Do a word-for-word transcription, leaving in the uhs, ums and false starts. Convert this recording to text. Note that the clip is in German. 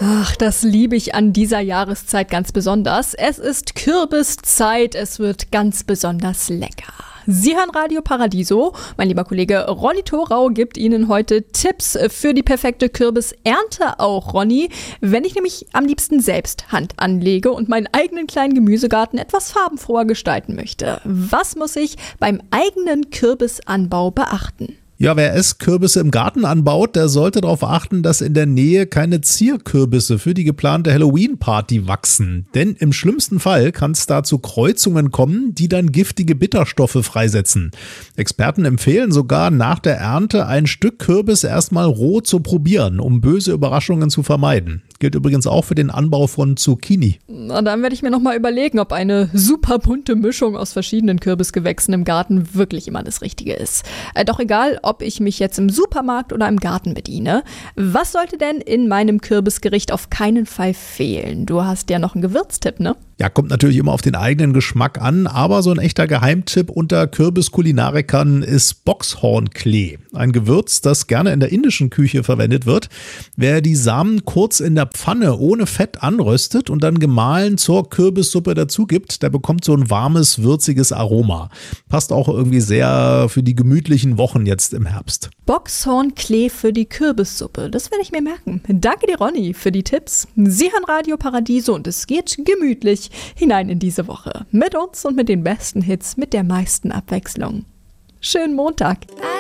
Ach, das liebe ich an dieser Jahreszeit ganz besonders. Es ist Kürbiszeit, es wird ganz besonders lecker. Sie hören Radio Paradiso. Mein lieber Kollege Ronny Thorau gibt Ihnen heute Tipps für die perfekte Kürbisernte auch, Ronny. Wenn ich nämlich am liebsten selbst Hand anlege und meinen eigenen kleinen Gemüsegarten etwas farbenfroher gestalten möchte, was muss ich beim eigenen Kürbisanbau beachten? Ja, wer Esskürbisse im Garten anbaut, der sollte darauf achten, dass in der Nähe keine Zierkürbisse für die geplante Halloween-Party wachsen. Denn im schlimmsten Fall kann es da zu Kreuzungen kommen, die dann giftige Bitterstoffe freisetzen. Experten empfehlen sogar, nach der Ernte ein Stück Kürbis erstmal roh zu probieren, um böse Überraschungen zu vermeiden. Gilt übrigens auch für den Anbau von Zucchini. Na, dann werde ich mir nochmal überlegen, ob eine super bunte Mischung aus verschiedenen Kürbisgewächsen im Garten wirklich immer das Richtige ist. Äh, doch egal, ob ich mich jetzt im Supermarkt oder im Garten bediene. Was sollte denn in meinem Kürbisgericht auf keinen Fall fehlen? Du hast ja noch einen Gewürztipp, ne? Ja, kommt natürlich immer auf den eigenen Geschmack an, aber so ein echter Geheimtipp unter Kürbiskulinarikern ist Boxhornklee. Ein Gewürz, das gerne in der indischen Küche verwendet wird. Wer die Samen kurz in der Pfanne ohne Fett anröstet und dann gemahlen zur Kürbissuppe dazu gibt, der bekommt so ein warmes, würziges Aroma. Passt auch irgendwie sehr für die gemütlichen Wochen jetzt im Herbst. Boxhornklee für die Kürbissuppe, das werde ich mir merken. Danke dir, Ronny, für die Tipps. Sie hören Radio Paradiso und es geht gemütlich hinein in diese Woche. Mit uns und mit den besten Hits, mit der meisten Abwechslung. Schönen Montag.